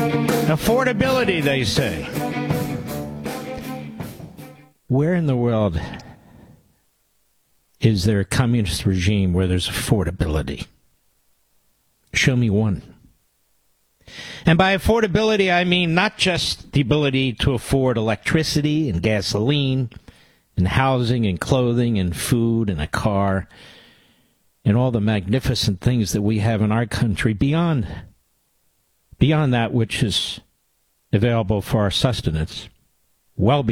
Affordability, they say. Where in the world is there a communist regime where there's affordability? Show me one. And by affordability, I mean not just the ability to afford electricity and gasoline and housing and clothing and food and a car and all the magnificent things that we have in our country beyond that which is available for our sustenance, well